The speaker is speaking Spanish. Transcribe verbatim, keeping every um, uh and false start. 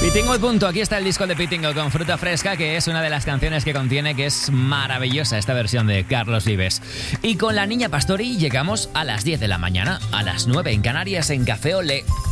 Pitingo y punto, aquí está el disco de Pitingo con Fruta Fresca, que es una de las canciones que contiene, que es maravillosa esta versión de Carlos Vives. Y con la Niña Pastori llegamos a las diez de la mañana, a las nueve en Canarias en Café Olé.